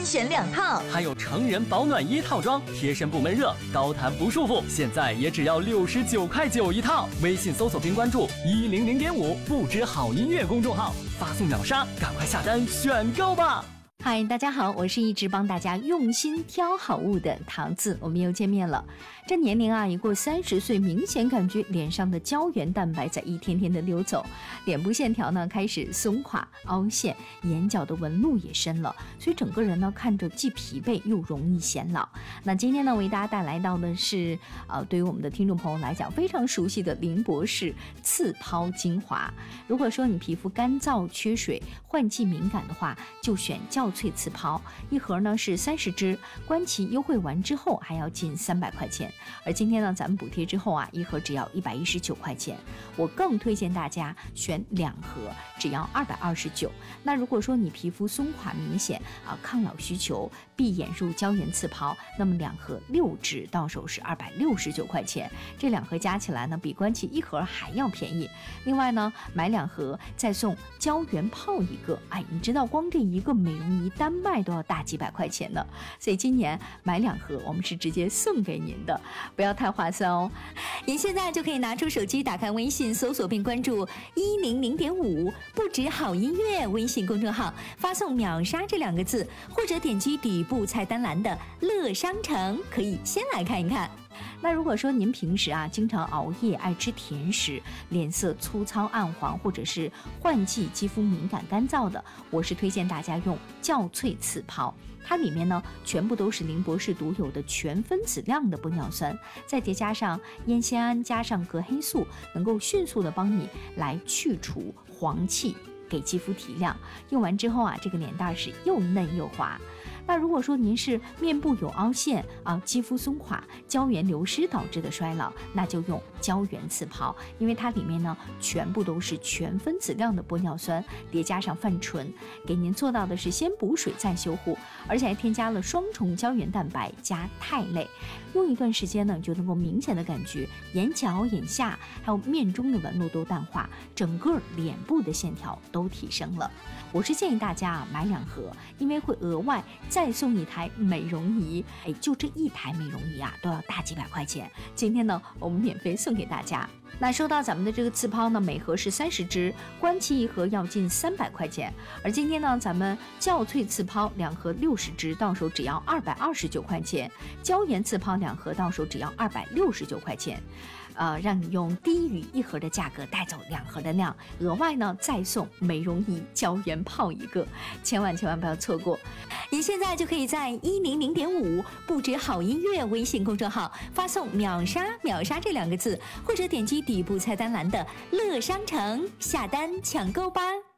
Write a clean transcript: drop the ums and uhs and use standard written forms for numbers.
先选2套， 还有成人保暖衣套装，贴身不闷热，高弹不束缚，现在也只要69.9块一套。微信搜索并关注100.5不止好音乐公众号，发送秒杀，赶快下单选购吧。 嗨，大家好，我是一直帮大家用心挑好物的桃子，我们又见面了。这年龄啊，一过30岁，明显感觉脸上的胶原蛋白在一天天的溜走，脸部线条呢开始松垮、凹陷，眼角的纹路也深了，所以整个人呢看着既疲惫又容易显老。那今天呢，为大家带来到的是对于我们的听众朋友来讲非常熟悉的林博士刺抛精华。如果说你皮肤干燥、缺水、换季敏感的话，就选较萃刺抛，一盒呢是30支，官旗优惠完之后还要近300块钱。而今天呢，咱们补贴之后啊，一盒只要119块钱。我更推荐大家选2盒，只要229。那如果说你皮肤松垮明显抗老需求，闭眼入胶原刺抛，那么2盒6支到手是269块钱。这2盒加起来呢，比官旗一盒还要便宜。另外呢，买2盒再送胶原泡一个。你知道光这一个美容仪单卖都要大几百块钱呢，所以今年买2盒我们是直接送给您的，不要太划算哦。 您现在就可以拿出手机，打开微信搜索并关注100.5不止好音乐微信公众号，发送秒杀这2个字，或者点击底部菜单栏的乐商城，可以先来看一看。 那如果说您平时经常熬夜，爱吃甜食，脸色粗糙暗黄，或者是换季肌肤敏感干燥的，我是推荐大家用较萃刺抛。它里面呢全部都是林博士独有的全分子量的玻尿酸，再叠加上烟酰胺，加上隔黑素，能够迅速的帮你来去除黄气，给肌肤提亮。用完之后这个脸蛋是又嫩又滑。那如果说您是面部有凹陷肌肤松垮、胶原流失导致的衰老，那就用胶原刺抛，因为它里面呢全部都是全分子量的玻尿酸，叠加上泛醇，给您做到的是先补水再修护，而且还添加了双重胶原蛋白加肽类。用一段时间呢，你就能够明显的感觉眼角、眼下还有面中的纹路都淡化，整个脸部的线条都提升了。我是建议大家买2盒，因为会额外再送1台美容仪，就这1台美容仪都要大几百块钱。今天呢，我们免费送给大家。那说到咱们的这个刺抛呢，每盒是30支，官旗一盒要近300块钱。而今天呢，咱们较萃刺抛2盒60支，到手只要229块钱；胶原刺抛2盒到手只要269块钱。让你用低于1盒的价格带走2盒的量，额外呢再送美容仪胶原泡一个，千万不要错过。 您现在就可以在100.5不止好音乐微信公众号发送秒杀这2个字，或者点击底部菜单栏的乐商城下单抢购吧。